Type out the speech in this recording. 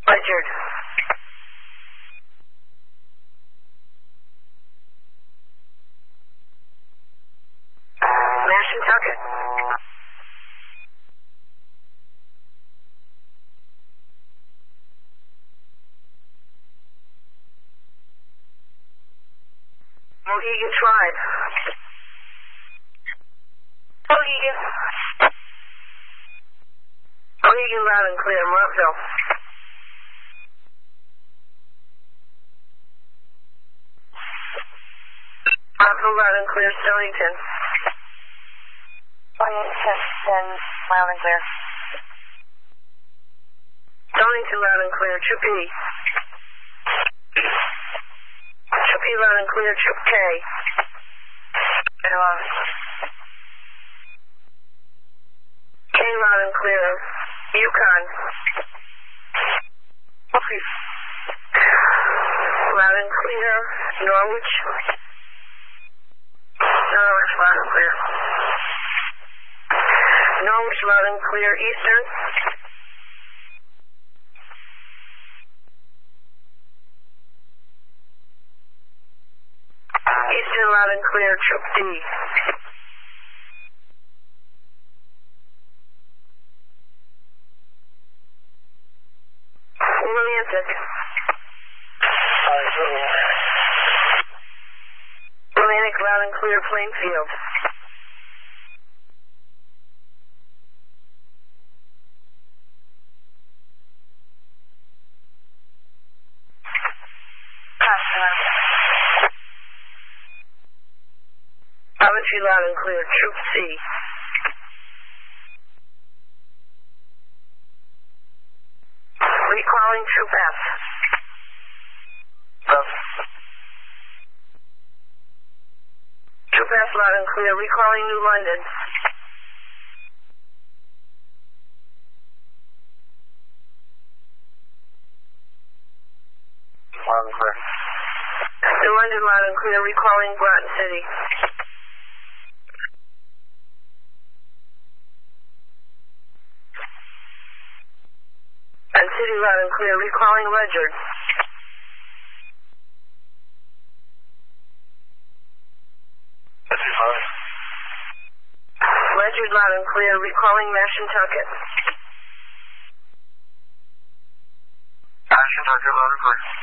Richard. Mashantucket. Mohegan Tribe. Mohegan. Mohegan loud and clear, Montville. Montville loud and clear, Stonington. Stonington loud and clear. Stonington loud and clear, Troop E. Troop E loud and clear, Troop K. K loud and clear, Yukon. Loud and clear, Norwich. Norwich loud and clear. Norwich loud and clear, Eastern. Eastern loud and clear, Troop D. Romantic. Romantic loud and clear, Plainfield. Coventry loud and clear, Troop C. Recalling Troop F. Troop F loud and clear, recalling New London. Loud and clear. New London loud and clear, recalling Groton City. And City loud and clear, recalling Ledyard. Ledyard loud and clear, recalling Mashantucket. Mashantucket loud and clear.